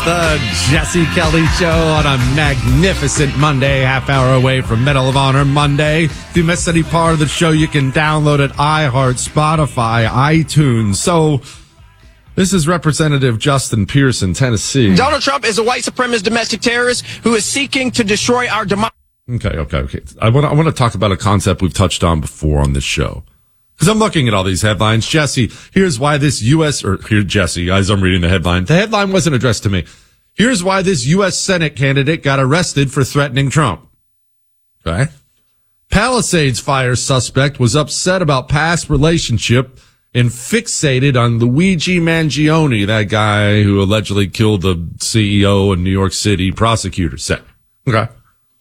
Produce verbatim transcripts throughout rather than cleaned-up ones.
The Jesse Kelly Show on a magnificent Monday, half hour away from Medal of Honor Monday. If you missed any part of the show, you can download it, iHeart, Spotify, iTunes. So this is Representative Justin Pearson, Tennessee. Donald Trump is a white supremacist domestic terrorist who is seeking to destroy our democracy. Okay, okay, okay. I want to, I want to talk about a concept we've touched on before on this show. Because I'm looking at all these headlines. Jesse, here's why this U S, or here, Jesse, as I'm reading the headline, the headline wasn't addressed to me. Here's why this U S Senate candidate got arrested for threatening Trump. Okay. Palisades fire suspect was upset about past relationship and fixated on Luigi Mangione, that guy who allegedly killed the C E O in New York City, prosecutor said. Okay.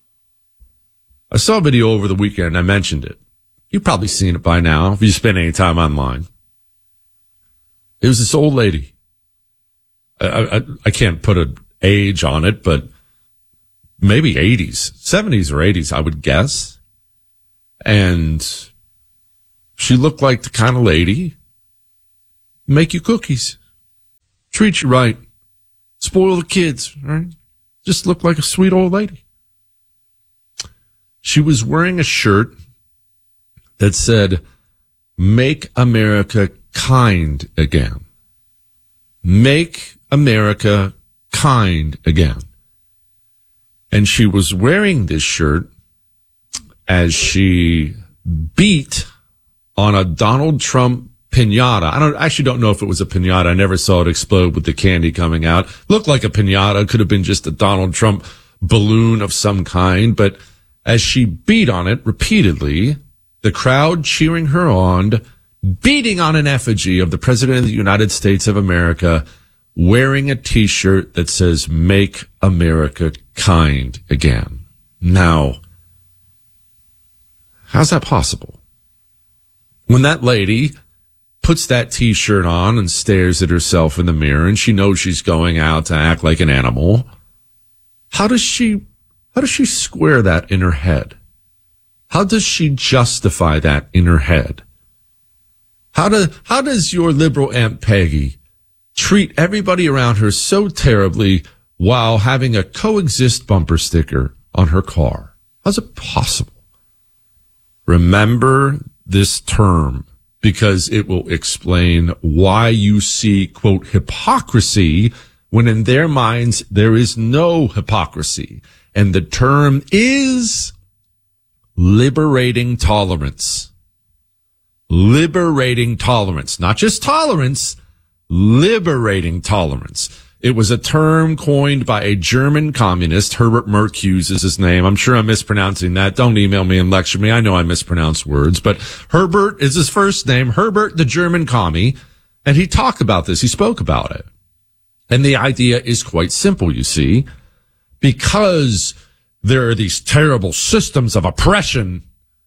I saw a video over the weekend. I mentioned it. You've probably seen it by now if you spend any time online. It was this old lady. I, I, I can't put an age on it, but maybe eighties, seventies or eighties, I would guess. And she looked like the kind of lady, make you cookies, treat you right, spoil the kids, right? Just looked like a sweet old lady. She was wearing a shirt that said, "Make America kind again." Make America kind again. And she was wearing this shirt as she beat on a Donald Trump piñata. I don't, actually don't know if it was a piñata. I never saw it explode with the candy coming out. Looked like a piñata. Could have been just a Donald Trump balloon of some kind. But as she beat on it repeatedly, the crowd cheering her on, beating on an effigy of the President of the United States of America, wearing a T-shirt that says, "Make America kind again." Now, how's that possible? When that lady puts that T-shirt on and stares at herself in the mirror and she knows she's going out to act like an animal, how does she, how does she square that in her head? How does she justify that in her head? How do, how does your liberal Aunt Peggy treat everybody around her so terribly while having a coexist bumper sticker on her car? How's it possible? Remember this term because it will explain why you see, quote, hypocrisy when in their minds there is no hypocrisy. And the term is liberating tolerance. Liberating tolerance. Not just tolerance, liberating tolerance. It was a term coined by a German communist. Herbert Marcuse is his name. I'm sure I'm mispronouncing that. Don't email me and lecture me. I know I mispronounce words, but Herbert is his first name. Herbert, the German commie. And he talked about this. He spoke about it. And the idea is quite simple, you see, because there are these terrible systems of oppression.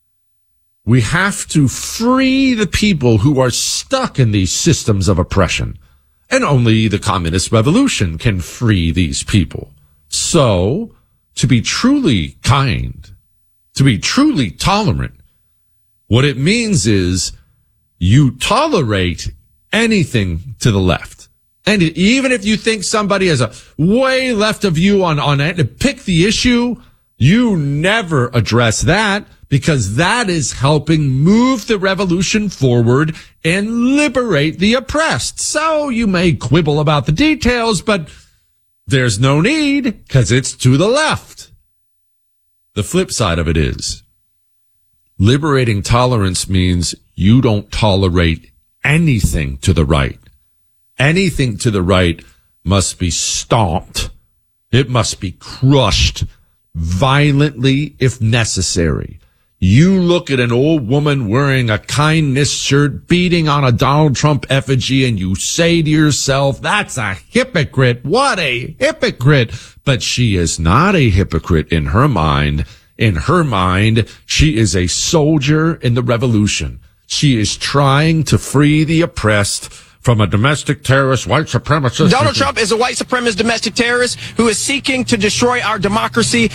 We have to free the people who are stuck in these systems of oppression. And only the communist revolution can free these people. So, to be truly kind, to be truly tolerant, what it means is you tolerate anything to the left. And even if you think somebody is a way left of you on, on it, pick the issue, you never address that because that is helping move the revolution forward and liberate the oppressed. So you may quibble about the details, but there's no need because it's to the left. The flip side of it is liberating tolerance means you don't tolerate anything to the right. Anything to the right must be stomped. It must be crushed violently if necessary. You look at an old woman wearing a kindness shirt, beating on a Donald Trump effigy, and you say to yourself, that's a hypocrite. What a hypocrite. But she is not a hypocrite in her mind. In her mind, she is a soldier in the revolution. She is trying to free the oppressed from a domestic terrorist, white supremacist. Donald Trump is a white supremacist domestic terrorist who is seeking to destroy our democracy.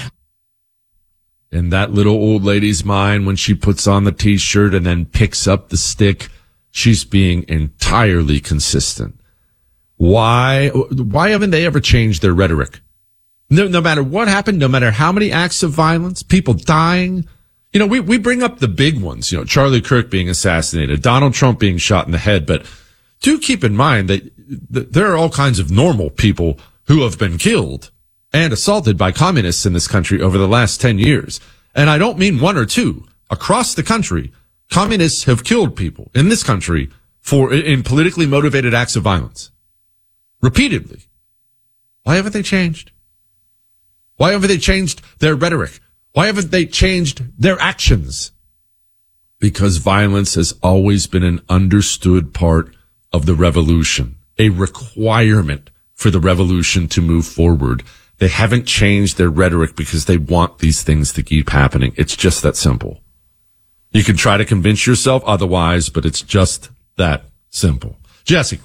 In that little old lady's mind, when she puts on the T-shirt and then picks up the stick, she's being entirely consistent. Why, why haven't they ever changed their rhetoric? No, no matter what happened, no matter how many acts of violence, people dying. You know, we, we bring up the big ones, you know, Charlie Kirk being assassinated, Donald Trump being shot in the head. But do keep in mind that, that there are all kinds of normal people who have been killed and assaulted by communists in this country over the last ten years. And I don't mean one or two. Across the country, communists have killed people in this country for in politically motivated acts of violence. Repeatedly. Why haven't they changed? Why haven't they changed their rhetoric? Why haven't they changed their actions? Because violence has always been an understood part of the revolution, a requirement for the revolution to move forward. They haven't changed their rhetoric because they want these things to keep happening. It's just that simple. You can try to convince yourself otherwise, but it's just that simple. Jesse,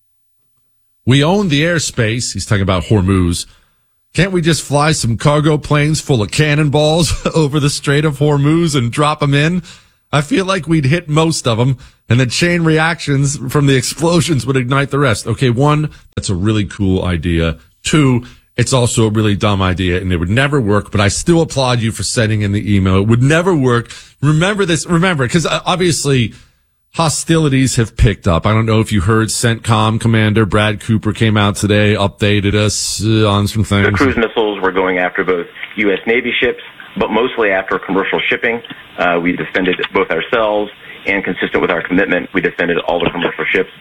we own the airspace. He's talking about Hormuz. Can't we just fly some cargo planes full of cannonballs over the Strait of Hormuz and drop them in? I feel like we'd hit most of them, and the chain reactions from the explosions would ignite the rest. Okay, one, that's a really cool idea. Two, it's also a really dumb idea, and it would never work, but I still applaud you for sending in the email. It would never work. Remember this, remember, because obviously hostilities have picked up. I don't know if you heard CENTCOM Commander Brad Cooper came out today, updated us uh, on some things. The cruise missiles were going after both U S Navy ships, but mostly after commercial shipping. Uh, we defended both ourselves, and consistent with our commitment, we defended all the commercial ships.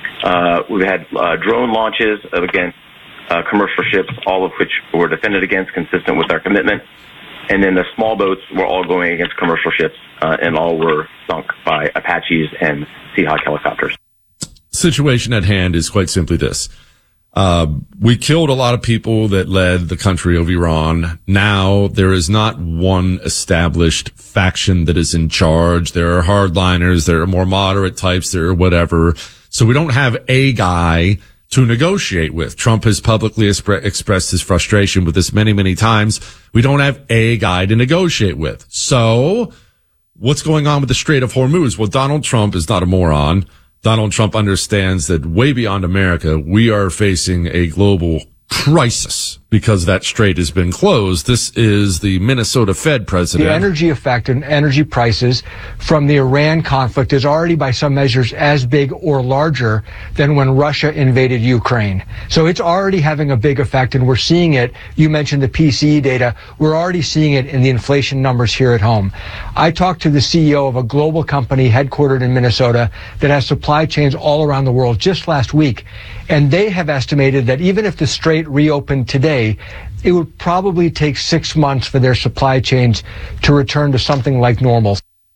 Uh, we've had uh, drone launches of, against uh, commercial ships, all of which were defended against, consistent with our commitment. And then the small boats were all going against commercial ships, uh, and all were sunk by Apaches and Seahawk helicopters. Situation at hand is quite simply this. Uh, we killed a lot of people that led the country of Iran. Now there is not one established faction that is in charge. There are hardliners, there are more moderate types, there are whatever. So we don't have a guy to negotiate with. Trump has publicly expre- expressed his frustration with this many, many times. We don't have a guy to negotiate with. So what's going on with the Strait of Hormuz? Well, Donald Trump is not a moron. Donald Trump understands that way beyond America, we are facing a global crisis because that strait has been closed. This is the Minnesota Fed president. The energy effect and energy prices from the Iran conflict is already by some measures as big or larger than when Russia invaded Ukraine. So it's already having a big effect, and we're seeing it. You mentioned the P C E data. We're already seeing it in the inflation numbers here at home. I talked to the C E O of a global company headquartered in Minnesota that has supply chains all around the world just last week, and they have estimated that even if the strait reopened today, it would probably take six months for their supply chains to return to something like normal.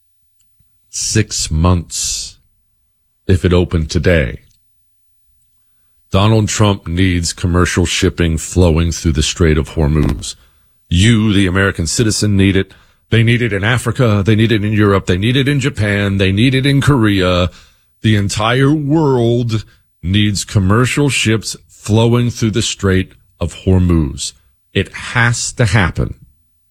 Six months if it opened today. Donald Trump needs commercial shipping flowing through the Strait of Hormuz. You, the American citizen, need it. They need it in Africa. They need it in Europe. They need it in Japan. They need it in Korea. The entire world needs commercial ships flowing through the Strait of Hormuz. It has to happen.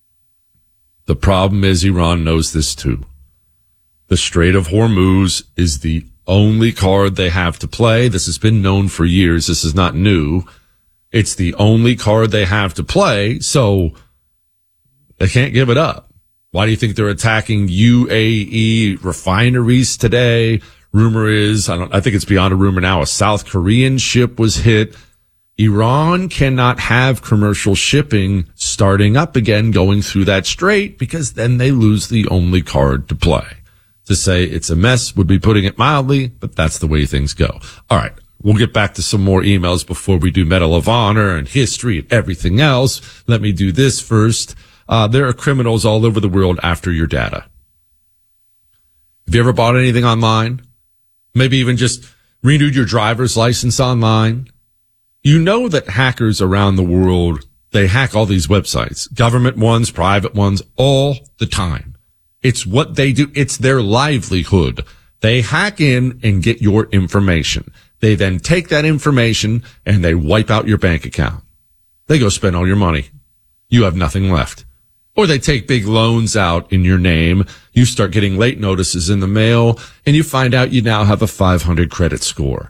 The problem is Iran knows this too. The Strait of Hormuz is the only card they have to play. This has been known for years. This is not new. It's the only card they have to play, so they can't give it up. Why do you think they're attacking U A E refineries today? Rumor is, I don't, I think it's beyond a rumor now, a South Korean ship was hit. Iran cannot have commercial shipping starting up again going through that strait because then they lose the only card to play. To say it's a mess would be putting it mildly, but that's the way things go. All right. We'll get back to some more emails before we do Medal of Honor and history and everything else. Let me do this first. Uh, there are criminals all over the world after your data. Have you ever bought anything online? Maybe even just renewed your driver's license online? You know that hackers around the world, they hack all these websites, government ones, private ones, all the time. It's what they do. It's their livelihood. They hack in and get your information. They then take that information and they wipe out your bank account. They go spend all your money. You have nothing left. Or they take big loans out in your name. You start getting late notices in the mail and you find out you now have a five hundred credit score.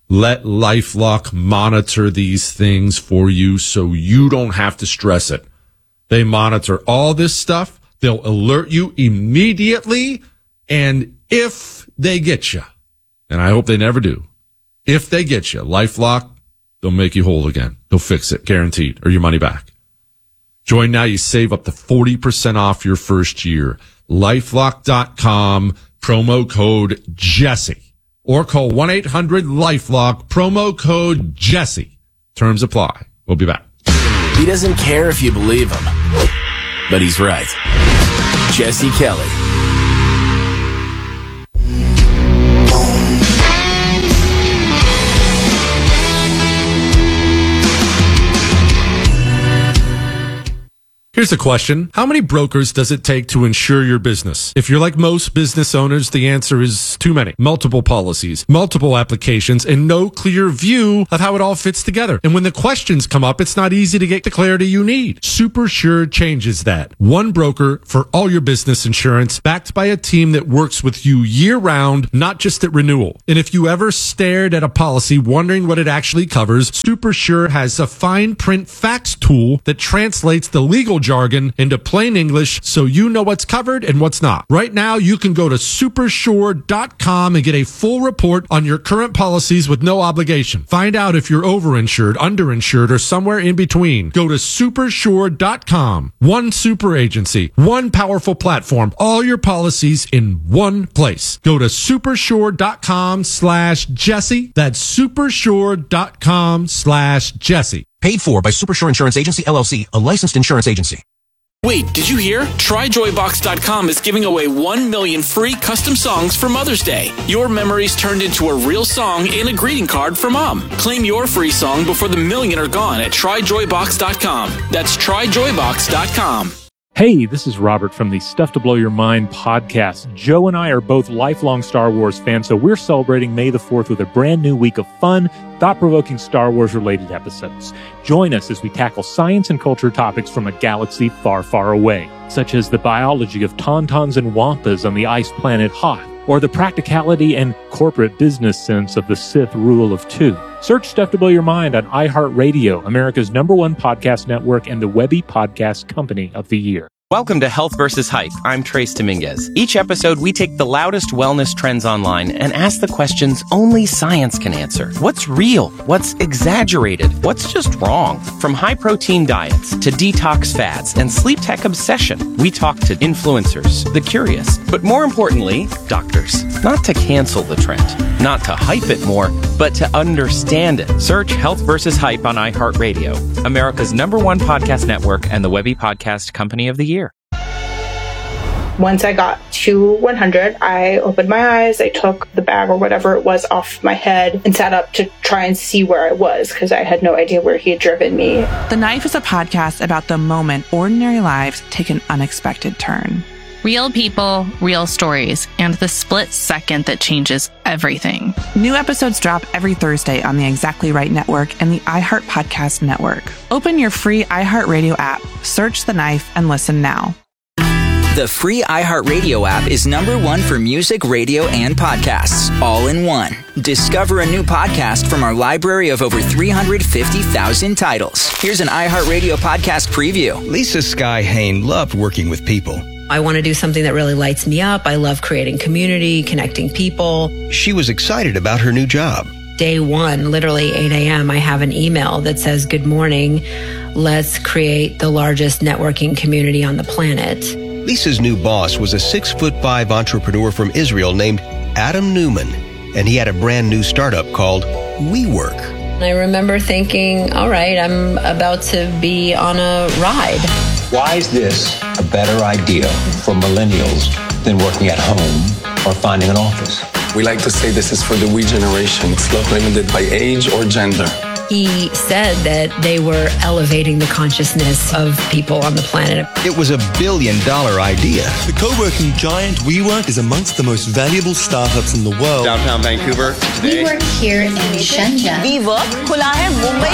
Let LifeLock monitor these things for you so you don't have to stress it. They monitor all this stuff. They'll alert you immediately. And if they get you, and I hope they never do, if they get you, LifeLock, they'll make you whole again. They'll fix it, guaranteed, or your money back. Join now. You save up to forty percent off your first year. LifeLock dot com, promo code Jesse. Or call one eight hundred LifeLock, promo code Jesse. Terms apply. We'll be back. He doesn't care if you believe him, but he's right. Jesse Kelly. Here's a question. How many brokers does it take to insure your business? If you're like most business owners, the answer is too many. Multiple policies, multiple applications, and no clear view of how it all fits together. And when the questions come up, it's not easy to get the clarity you need. SuperSure changes that. One broker for all your business insurance, backed by a team that works with you year-round, not just at renewal. And if you ever stared at a policy wondering what it actually covers, SuperSure has a fine print facts tool that translates the legal jargon into plain English so you know what's covered and what's not. Right now, you can go to supersure dot com and get a full report on your current policies with no obligation. Find out if you're overinsured, underinsured, or somewhere in between. Go to supersure dot com. One super agency, one powerful platform, all your policies in one place. Go to supersure dot com slash Jesse. That's supersure dot com slash Jesse. Paid for by Supersure Insurance Agency, L L C, a licensed insurance agency. Wait, did you hear? Try joy box dot com is giving away one million free custom songs for Mother's Day. Your memories turned into a real song and a greeting card for Mom. Claim your free song before the million are gone at try joy box dot com. That's try joy box dot com. Hey, this is Robert from the Stuff to Blow Your Mind podcast. Joe and I are both lifelong Star Wars fans, so we're celebrating May the fourth with a brand new week of fun, thought-provoking Star Wars-related episodes. Join us as we tackle science and culture topics from a galaxy far, far away, such as the biology of tauntauns and wampas on the ice planet Hoth, or the practicality and corporate business sense of the Sith rule of two. Search Stuff to Blow Your Mind on iHeartRadio, America's number one podcast network and the Webby Podcast Company of the Year. Welcome to Health versus Hype. I'm Trace Dominguez. Each episode, we take the loudest wellness trends online and ask the questions only science can answer. What's real? What's exaggerated? What's just wrong? From high-protein diets to detox fads and sleep tech obsession, we talk to influencers, the curious, but more importantly, doctors. Not to cancel the trend, not to hype it more, but to understand it. Search Health versus Hype on iHeartRadio, America's number one podcast network and the Webby Podcast Company of the Year. Once I got to one hundred, I opened my eyes, I took the bag or whatever it was off my head and sat up to try and see where I was because I had no idea where he had driven me. The Knife is a podcast about the moment ordinary lives take an unexpected turn. Real people, real stories, and the split second that changes everything. New episodes drop every Thursday on the Exactly Right Network and the iHeart Podcast Network. Open your free iHeartRadio app, search The Knife, and listen now. The free iHeartRadio app is number one for music, radio, and podcasts, all in one. Discover a new podcast from our library of over three hundred fifty thousand titles. Here's an iHeartRadio podcast preview. Lisa Sky Hain loved working with people. I want to do something that really lights me up. I love creating community, connecting people. She was excited about her new job. Day one, literally eight a.m., I have an email that says, "Good morning. Let's create the largest networking community on the planet." Lisa's new boss was a six foot five entrepreneur from Israel named Adam Newman, and he had a brand new startup called WeWork. I remember thinking, all right, I'm about to be on a ride. Why is this a better idea for millennials than working at home or finding an office? We like to say this is for the we generation. It's not limited by age or gender. He said that they were elevating the consciousness of people on the planet. It was a billion dollar idea. The co-working giant WeWork is amongst the most valuable startups in the world. Downtown Vancouver today. We work here in Shenzhen. WeWork खुला है मुंबई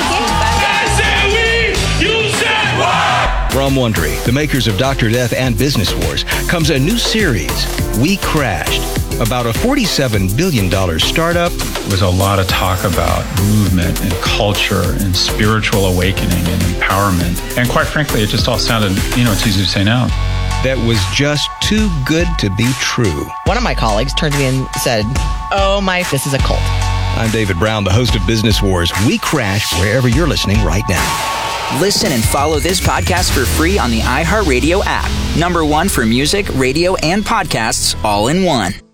के From Wondery, the makers of Doctor Death and Business Wars, comes a new series, We Crashed. about a forty-seven billion dollars startup. There was a lot of talk about movement and culture and spiritual awakening and empowerment. And quite frankly, it just all sounded, you know, it's easy to say now. That was just too good to be true. One of my colleagues turned to me and said, oh my, this is a cult. I'm David Brown, the host of Business Wars. We crash wherever you're listening right now. Listen and follow this podcast for free on the iHeartRadio app. Number one for music, radio, and podcasts all in one.